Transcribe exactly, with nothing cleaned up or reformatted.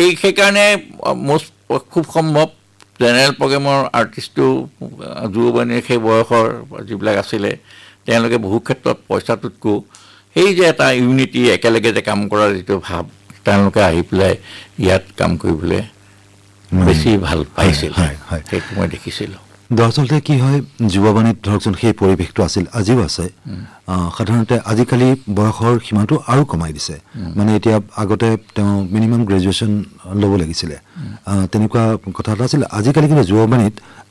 সেইকাৰণে most খুব সম্ভৱ জেনেৰেল প্ৰগ্ৰেমৰ আৰ্টিষ্টটো যুৱবাণীৰ সেই বয়সৰ যিবিলাক আছিলে তেওঁলোকে বহু ক্ষেত্ৰত পইচাটোতকো সেই যে এটা ইউনিটি একেলগে যে কাম কৰাৰ যিটো ভাৱ তেওঁলোকে আহি পেলাই ইয়াত কাম কৰিবলৈ বেছি ভাল পাইছিল সেইটো মই দেখিছিলোঁ দৰাচলতে কি হয় যুৱবাণীত ধৰকচোন সেই পৰিৱেশটো আছিল আজিও আছে সাধাৰণতে আজিকালি বয়সৰ সীমাটো আৰু কমাই দিছে মানে এতিয়া আগতে তেওঁ মিনিমাম গ্ৰেজুৱেশ্যন ল'ব লাগিছিলে তেনেকুৱা কথা এটা আছিল আজিকালি কিন্তু যুৱবাণীত